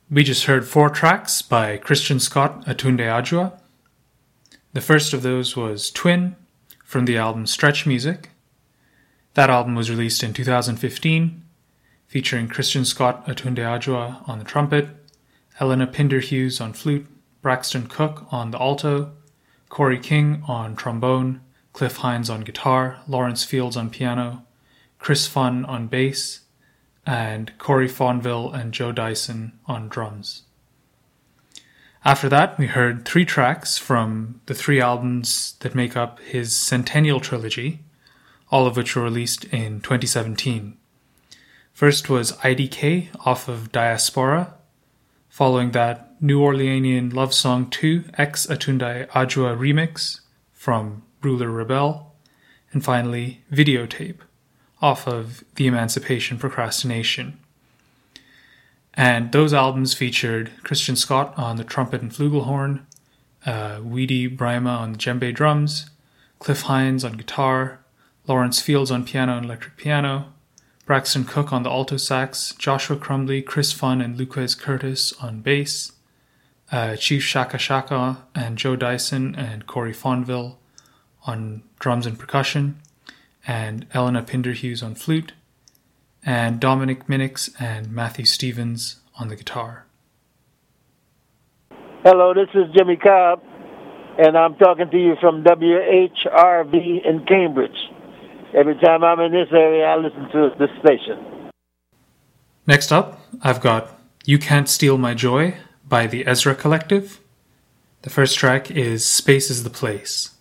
We just heard 4 tracks by Christian Scott Atunde Adjuah. The first of those was Twin from the album Stretch Music. That album was released in 2015, featuring Christian Scott Atunde Adjuah on the trumpet, Elena Pinderhughes on flute, Braxton Cook on the alto, Corey King on trombone, Cliff Hines on guitar, Lawrence Fields on piano, Chris Funn on bass, and Corey Fonville and Joe Dyson on drums. After that, we heard 3 tracks from the 3 albums that make up his Centennial Trilogy, all of which were released in 2017. First was IDK off of Diaspora, following that New Orleanian Love Song 2 ex Atunde Adjuah remix from Ruler Rebel, and finally Videotape off of The Emancipation Procrastination. And those albums featured Christian Scott on the trumpet and flugelhorn, Weedy Brima on the djembe drums, Cliff Hines on guitar, Lawrence Fields on piano and electric piano, Braxton Cook on the alto sax, Joshua Crumbly, Chris Funn, and Luquez Curtis on bass, Chief Shaka Shaka and Joe Dyson and Corey Fonville on drums and percussion, and Elena Pinderhughes on flute, and Dominic Minix and Matthew Stevens on the guitar. Hello, this is Jimmy Cobb, and I'm talking to you from WHRV in Cambridge. Every time I'm in this area, I listen to this station. Next up, I've got You Can't Steal My Joy by the Ezra Collective. The first track is Space is the Place.